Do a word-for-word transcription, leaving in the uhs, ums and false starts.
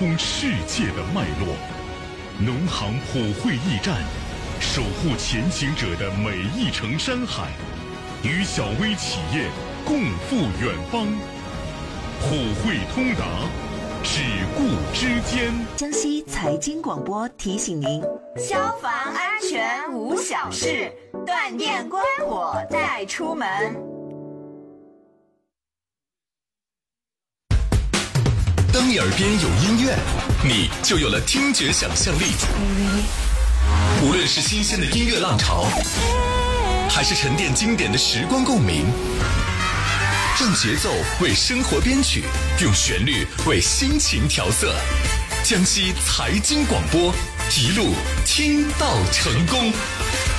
通世界的脉络。农行普惠驿站，守护前行者的每一程山海，与小微企业共赴远方。普惠通达，只顾之间。 江西财经广播提醒您： 消防安全无小事，断电关火再出门。 当你耳边有音乐，你就有了听觉想象力。无论是新鲜的音乐浪潮，还是沉淀经典的时光共鸣，让节奏为生活编曲，用旋律为心情调色。江西财经广播，一路听到成功。